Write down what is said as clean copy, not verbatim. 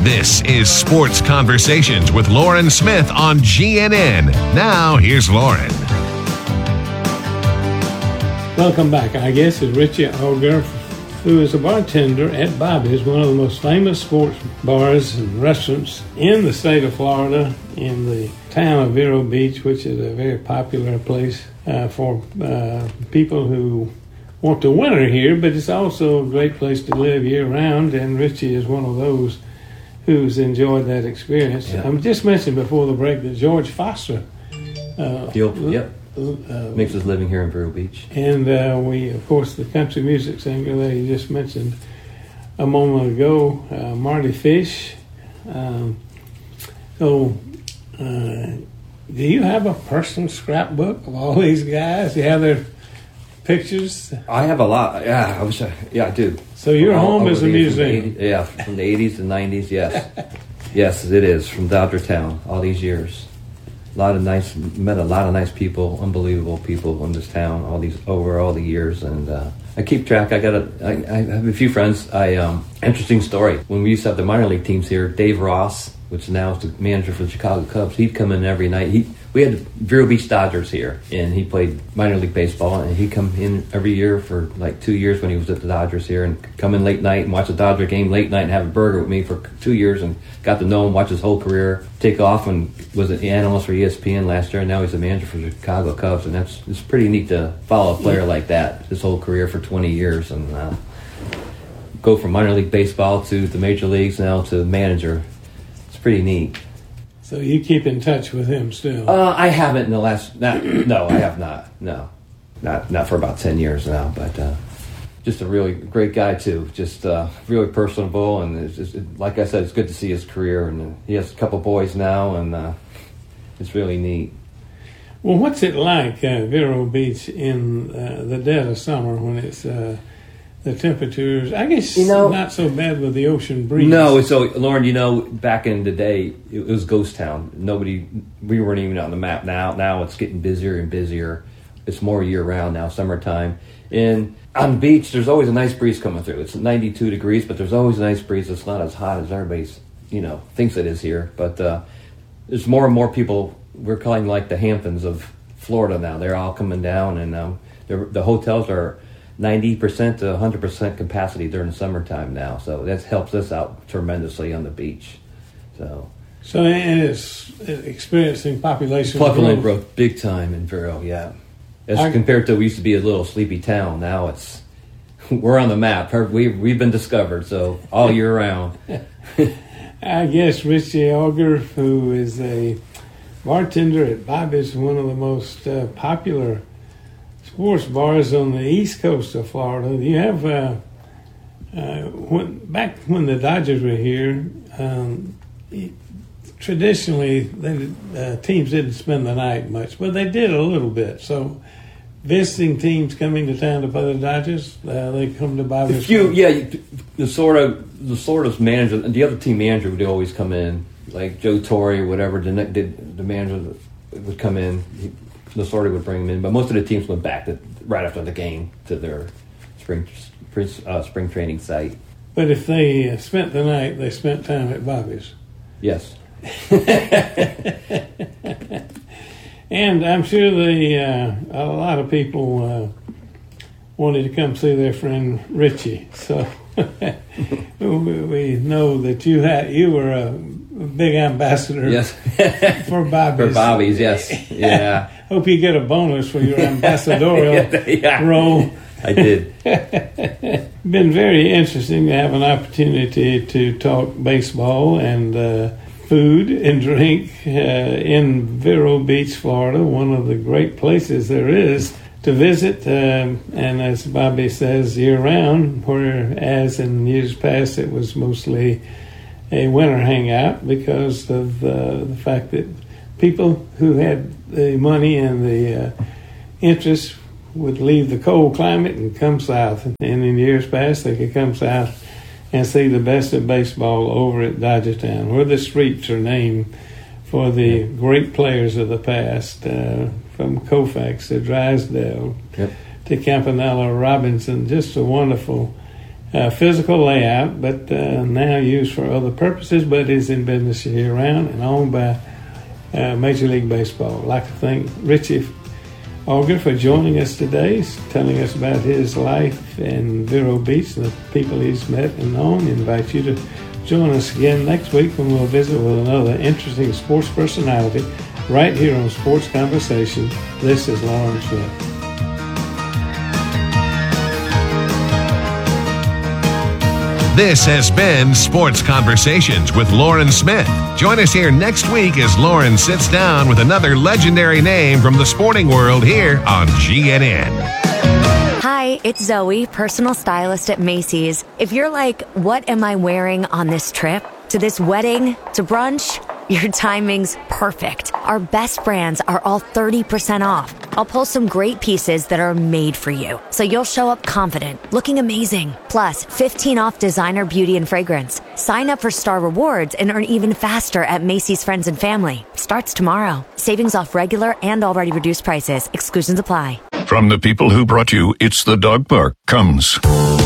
This is Sports Conversations with Lauren Smith on GNN. Now, here's Lauren. Welcome back. Our guest is Richie Auger, who is a bartender at Bobby's, one of the most famous sports bars and restaurants in the state of Florida, in the town of Vero Beach, which is a very popular place for people who want the winter here, but it's also a great place to live year-round, and Richie is one of those who's enjoyed that experience. Yeah. I just mentioned before the break that George Foster makes his living here in Vero Beach. And we, of course, the country music singer that you just mentioned a moment ago, Marty Fish. Do you have a personal scrapbook of all these guys? You have their pictures? I have a lot. Yeah, I do. So your home is a museum. From the 80s and 90s, yes. Yes, it is, from Dodger Town, all these years. Met a lot of nice people, unbelievable people in this town over all the years, and I keep track. I have a few friends. Interesting story. When we used to have the minor league teams here, Dave Ross, which now is the manager for the Chicago Cubs, he'd come in every night. We had the Vero Beach Dodgers here, and he played minor league baseball, and he'd come in every year for like 2 years when he was at the Dodgers here, and come in late night and watch a Dodger game late night and have a burger with me for 2 years, and got to know him, watch his whole career, take off, and was an analyst for ESPN last year, and now he's the manager for the Chicago Cubs, and it's pretty neat to follow a player like that, his whole career for 20 years, and go from minor league baseball to the major leagues now to manager. It's pretty neat. So you keep in touch with him still? I haven't in the last... No, I have not. No. Not for about 10 years now, but just a really great guy, too. Just really personable, and like I said, it's good to see his career, and he has a couple boys now, and it's really neat. Well, what's it like, Vero Beach, in the dead of summer when it's... the temperatures, I guess, not so bad with the ocean breeze. No, so Lauren, back in the day, it was ghost town. We weren't even on the map. Now it's getting busier and busier. It's more year round now, summertime. And on the beach, there's always a nice breeze coming through. It's 92 degrees, but there's always a nice breeze. It's not as hot as everybody's, thinks it is here. But there's more and more people. We're calling like the Hamptons of Florida now. They're all coming down, and the hotels are 90% to 100% capacity during the summertime now, so that helps us out tremendously on the beach. So it's experiencing population growth big time in Vero, yeah. As compared to we used to be a little sleepy town, now we're on the map. We've been discovered, so all year round. I guess Richie Auger, who is a bartender at Bobby's, one of the most popular sports bars on the east coast of Florida. You have back when the Dodgers were here, traditionally teams didn't spend the night much, but they did a little bit. So visiting teams coming to town to play the Dodgers, they come to Bobby's. The Florida's manager, the other team manager would always come in, like Joe Torre or whatever. The manager would come in. The Florida would bring them in, but most of the teams went back right after the game to their spring training site. But if they spent the night, they spent time at Bobby's. Yes. And I'm sure a lot of people wanted to come see their friend Richie. So we know that you were a big ambassador. Yes. For Bobby's. For Bobby's, yes. Yeah. Hope you get a bonus for your ambassadorial role. I did. Been very interesting to have an opportunity to talk baseball and food and drink in Vero Beach, Florida, one of the great places there is to visit. And as Bobby says, year-round, whereas in years past it was mostly a winter hangout because of the fact that people who had the money and the interest would leave the cold climate and come south. And in years past, they could come south and see the best of baseball over at Dodger Town, where the streets are named for the great players of the past, from Koufax to Drysdale to Campanella, Robinson. Just a wonderful physical layout, but now used for other purposes, but is in business year-round and owned by Major League Baseball. I'd like to thank Richie Auger for joining us today, telling us about his life in Vero Beach and the people he's met and known. I invite you to join us again next week when we'll visit with another interesting sports personality right here on Sports Conversation. This is Lauren Smith. This has been Sports Conversations with Lauren Smith. Join us here next week as Lauren sits down with another legendary name from the sporting world here on GNN. Hi, it's Zoe, personal stylist at Macy's. If you're like, what am I wearing on this trip? To this wedding? To brunch? Your timing's perfect. Our best brands are all 30% off. I'll pull some great pieces that are made for you, so you'll show up confident, looking amazing. Plus, 15 off designer beauty and fragrance. Sign up for Star Rewards and earn even faster at Macy's Friends and Family. Starts tomorrow. Savings off regular and already reduced prices. Exclusions apply. From the people who brought you It's the Dog Park comes